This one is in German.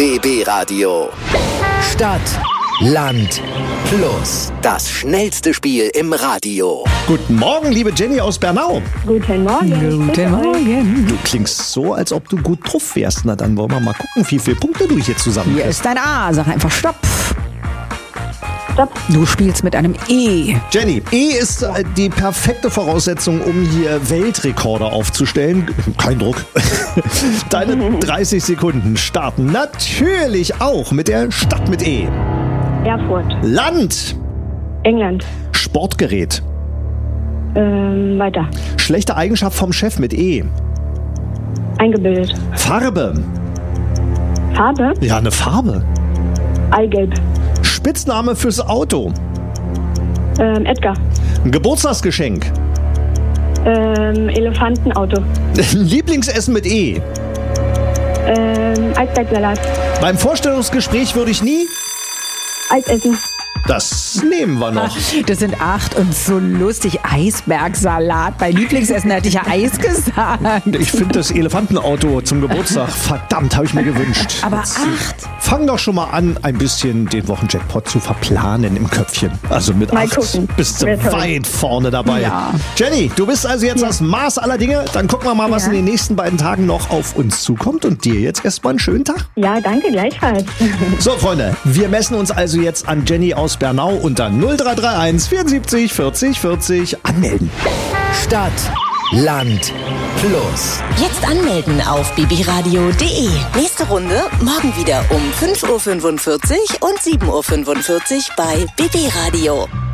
BB Radio. Stadt, Land, Fluss. Das schnellste Spiel im Radio. Guten Morgen, liebe Jenny aus Bernau. Guten Morgen. Guten Morgen. Du klingst so, als ob du gut drauf wärst. Na, dann wollen wir mal gucken, wie viele Punkte du hier zusammen Hier kriegst. ist dein A. Sag einfach Stopp. Stopp. Du spielst mit einem E. Jenny, E ist die perfekte Voraussetzung, um hier Weltrekorde aufzustellen. Kein Druck. Deine 30 Sekunden starten natürlich auch mit der Stadt mit E. Erfurt. Land, England. Sportgerät, Weiter. schlechte Eigenschaft vom Chef mit E. Eingebildet. Farbe, Farbe. ja, eine Farbe. Eigelb. Spitzname fürs Auto, Edgar. ein Geburtstagsgeschenk, Elefantenauto. Lieblingsessen mit E. Eisbergsalat. Beim Vorstellungsgespräch würde ich nie. Eisessen. Das nehmen wir noch. Das sind 8 und so lustig. Eisbergsalat. Bei Lieblingsessen hätte ich ja Eis gesagt. Ich finde das Elefantenauto zum Geburtstag, verdammt, habe ich mir gewünscht. Aber 8. Fang doch schon mal an, ein bisschen den Wochenjackpot zu verplanen im Köpfchen. Also mit Mal 8 gucken. bist du Wird toll. weit vorne dabei. Ja. Jenny, du bist also jetzt das Maß aller Dinge. Dann gucken wir mal, was Ja. in den nächsten beiden Tagen noch auf uns zukommt. Und dir jetzt erstmal einen schönen Tag. Ja, danke, gleichfalls. So, Freunde, wir messen uns also jetzt an Jenny aus Bernau unter 0331 74 40 40 anmelden. Stadt, Land, Fluss. Jetzt anmelden auf bbradio.de. Nächste Runde morgen wieder um 5.45 Uhr und 7.45 Uhr bei BB Radio.